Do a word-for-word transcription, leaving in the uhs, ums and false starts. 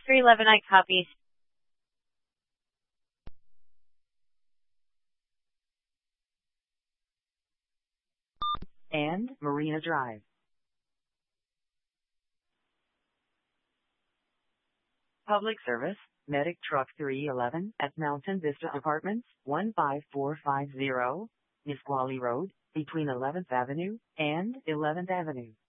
three eleven, I copy. and Marina Drive. Public service, Medic Truck three eleven at Mountain Vista Apartments, one five four five zero, Nisqually Road, between eleventh Avenue and eleventh Avenue.